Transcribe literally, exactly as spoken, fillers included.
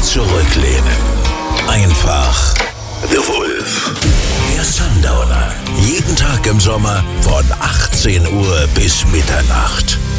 zurücklehnen. Einfach The Wolf. Der Sundowner. Jeden Tag im Sommer von achtzehn Uhr bis Mitternacht.